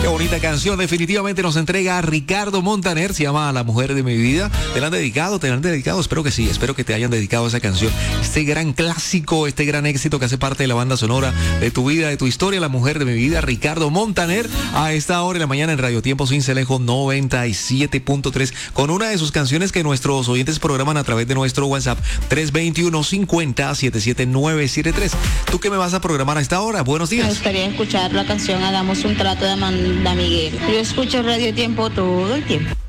bonita canción, definitivamente nos entrega a Ricardo Montaner, se llama La Mujer de mi Vida. ¿Te la han dedicado? ¿Te la han dedicado? Espero que sí, espero que te hayan dedicado esa canción. Este gran clásico, este gran éxito que hace parte de la banda sonora de tu vida, de tu historia, La Mujer de mi Vida, Ricardo Montaner, a esta hora de la mañana en Radio Tiempo Cincelejo 97.3, con una de sus canciones que nuestros oyentes programan a través de nuestro WhatsApp 321-50-77973. ¿Tú qué me vas a programar a esta hora? Buenos días. Me gustaría escuchar la canción Hagamos un trato de Amanda Miguel. Yo escucho Radio Tiempo todo el tiempo.